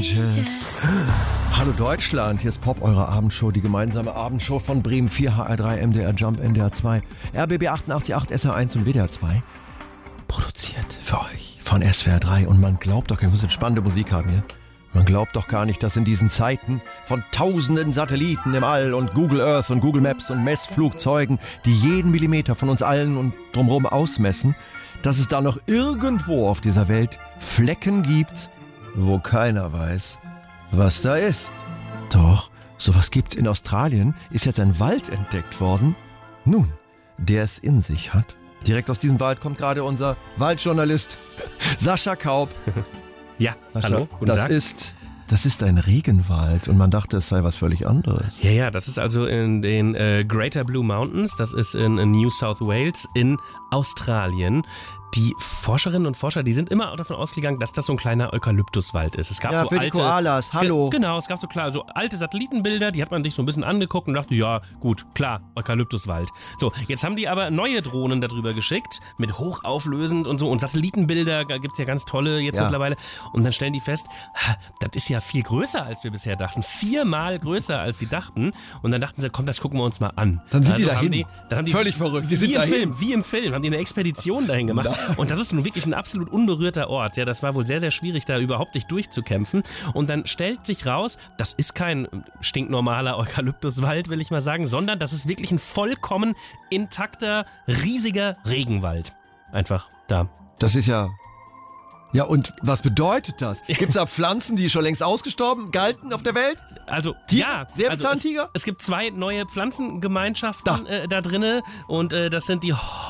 Changes. Hallo Deutschland, hier ist Pop, eure Abendshow, die gemeinsame Abendshow von Bremen 4, HR3, MDR Jump, NDR 2, RBB 88.8, SR1 und WDR 2. Produziert für euch von SWR 3 und man glaubt doch, ihr müsst spannende Musik haben hier. Man glaubt doch gar nicht, dass in diesen Zeiten von tausenden Satelliten im All und Google Earth und Google Maps und Messflugzeugen, die jeden Millimeter von uns allen und drumherum ausmessen, dass es da noch irgendwo auf dieser Welt Flecken gibt, wo keiner weiß, was da ist. Doch, sowas gibt's in Australien, ist jetzt ein Wald entdeckt worden. Nun, der es in sich hat. Direkt aus diesem Wald kommt gerade unser Waldjournalist Sascha Kaup. Ja, Sascha, hallo, guten Tag. Das ist ein Regenwald und man dachte, es sei was völlig anderes. Ja, das ist also in den Greater Blue Mountains, das ist in New South Wales in Australien. Die Forscherinnen und Forscher, die sind immer davon ausgegangen, dass das so ein kleiner Eukalyptuswald ist. Es gab so für alte die Koalas, hallo. Genau, es gab so alte Satellitenbilder, die hat man sich so ein bisschen angeguckt und dachte, ja, gut, klar, Eukalyptuswald. So, jetzt haben die aber neue Drohnen darüber geschickt, mit hochauflösend und so und Satellitenbilder, da gibt es ja ganz tolle jetzt mittlerweile. Und dann stellen die fest, das ist ja viel größer, als wir bisher dachten. 4-mal größer, als sie dachten. Und dann dachten sie, komm, das gucken wir uns mal an. Dann sind die dahin. Dann haben die völlig verrückt. Wie im Film, haben die eine Expedition dahin gemacht. Und das ist nun wirklich ein absolut unberührter Ort. Ja, das war wohl sehr, sehr schwierig, da überhaupt sich durchzukämpfen. Und dann stellt sich raus, das ist kein stinknormaler Eukalyptuswald, will ich mal sagen, sondern das ist wirklich ein vollkommen intakter, riesiger Regenwald. Einfach da. Das ist ja... Ja, und was bedeutet das? Gibt es da Pflanzen, die schon längst ausgestorben galten auf der Welt? Also, Tiger? ja. Säbelzahntiger? Es gibt 2 neue Pflanzengemeinschaften da drinne und das sind die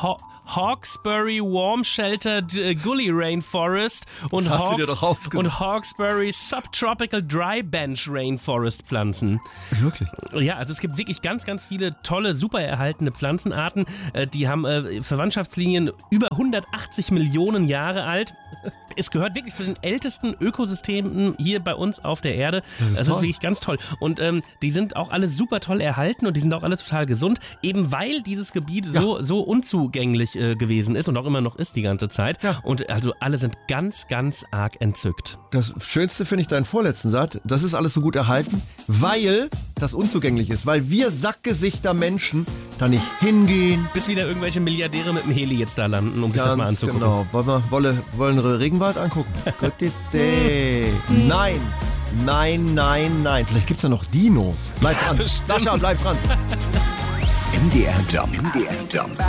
Hawkesbury Warm Sheltered Gully Rainforest und Hawkesbury Subtropical Dry Bench Rainforest Pflanzen. Wirklich? Ja, also es gibt wirklich ganz, ganz viele tolle, super erhaltene Pflanzenarten. Die haben Verwandtschaftslinien über 180 Millionen Jahre alt. Es gehört wirklich zu den ältesten Ökosystemen hier bei uns auf der Erde. Das ist wirklich ganz toll. Und die sind auch alle super toll erhalten und die sind auch alle total gesund, eben weil dieses Gebiet so unzugänglich gewesen ist und auch immer noch ist die ganze Zeit. Ja. Und also alle sind ganz, ganz arg entzückt. Das Schönste finde ich deinen vorletzten Satz. Das ist alles so gut erhalten, weil das unzugänglich ist. Weil wir Sackgesichter Menschen da nicht hingehen. Bis wieder irgendwelche Milliardäre mit dem Heli jetzt da landen, um sich das mal anzugucken. Genau. Wollen wir Regenwald angucken? Gute Idee. Nein. Vielleicht gibt es ja noch Dinos. Bleib dran. Bestimmt. Sascha, bleib dran. MDR Jump.